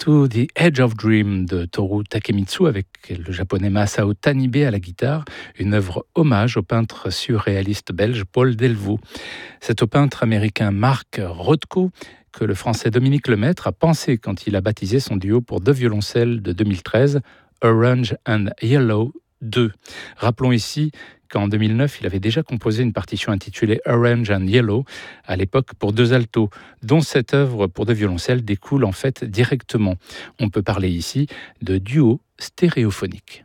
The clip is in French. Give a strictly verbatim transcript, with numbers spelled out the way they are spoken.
To the Edge of Dream de Toru Takemitsu avec le japonais Masao Tanibe à la guitare, une œuvre hommage au peintre surréaliste belge Paul Delvaux. C'est au peintre américain Marc Rothko que le français Dominique Lemaître a pensé quand il a baptisé son duo pour deux violoncelles de deux mille treize, Orange and Yellow deux. Rappelons ici qu'en deux mille neuf, il avait déjà composé une partition intitulée Orange and Yellow, à l'époque pour deux altos, dont cette œuvre pour deux violoncelles découle en fait directement. On peut parler ici de duo stéréophonique.